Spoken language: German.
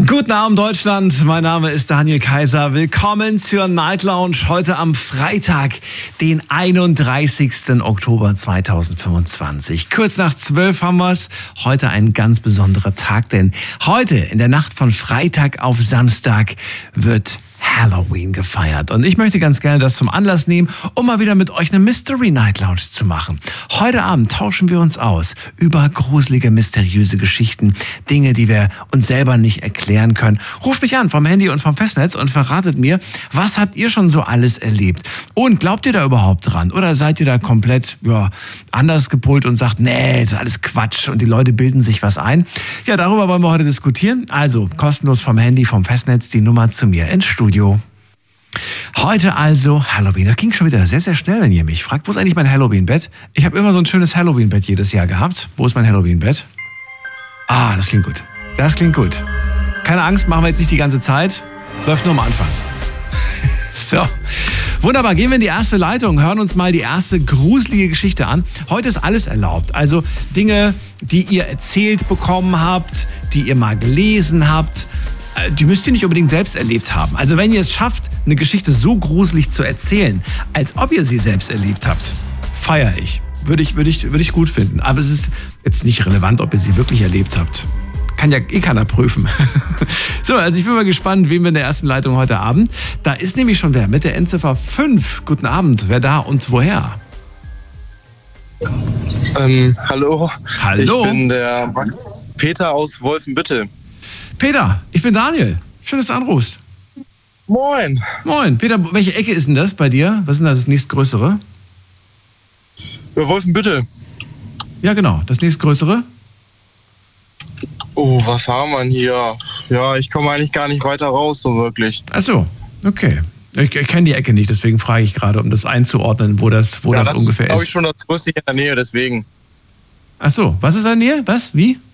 Guten Abend Deutschland, mein Name ist Daniel Kaiser. Willkommen zur Night Lounge heute am Freitag, den 31. Oktober 2025. Kurz nach 12 haben wir es. Heute ein ganz besonderer Tag, denn heute in der Nacht von Freitag auf Samstag wird Halloween gefeiert. Und ich möchte ganz gerne das zum Anlass nehmen, um mal wieder mit euch eine Mystery Night Lounge zu machen. Heute Abend tauschen wir uns aus über gruselige, mysteriöse Geschichten, Dinge, die wir uns selber nicht erklären können. Ruft mich an vom Handy und vom Festnetz und verratet mir, was habt ihr schon so alles erlebt? Und glaubt ihr da überhaupt dran? Oder seid ihr da komplett anders gepolt und sagt, nee, das ist alles Quatsch und die Leute bilden sich was ein? Ja, darüber wollen wir heute diskutieren. Also kostenlos vom Handy, vom Festnetz die Nummer zu mir ins Studio. Heute also Halloween. Das ging schon wieder sehr, sehr schnell, wenn ihr mich fragt. Wo ist eigentlich mein Halloween-Bett? Ich habe immer so ein schönes Halloween-Bett jedes Jahr gehabt. Wo ist mein Halloween-Bett? Ah, das klingt gut. Das klingt gut. Keine Angst, machen wir jetzt nicht die ganze Zeit. Läuft nur am Anfang. So. Wunderbar, gehen wir in die erste Leitung, hören uns mal die erste gruselige Geschichte an. Heute ist alles erlaubt. Also Dinge, die ihr erzählt bekommen habt, die ihr mal gelesen habt, die müsst ihr nicht unbedingt selbst erlebt haben. Also wenn ihr es schafft, eine Geschichte so gruselig zu erzählen, als ob ihr sie selbst erlebt habt, feiere ich. Würde ich gut finden. Aber es ist jetzt nicht relevant, ob ihr sie wirklich erlebt habt. Kann ja keiner prüfen. So, also ich bin mal gespannt, wen wir in der ersten Leitung heute Abend. Da ist nämlich schon wer mit der Endziffer 5. Guten Abend. Wer da und woher? Hallo. Hallo. Ich bin der Peter aus Wolfenbüttel. Peter, ich bin Daniel. Schön, dass du anrufst. Moin. Moin. Peter, welche Ecke ist denn das bei dir? Was ist denn das nächstgrößere? Ja, Wolfenbüttel. Ja, genau. Das nächstgrößere? Oh, was haben wir denn hier? Ja, ich komme eigentlich gar nicht weiter raus, so wirklich. Ach so, okay. Ich kenne die Ecke nicht, deswegen frage ich gerade, um das einzuordnen, wo das ungefähr ist. Das ist, glaube ich, schon das größte in der Nähe, deswegen. Ach so, was ist in der Nähe? Was? Wie?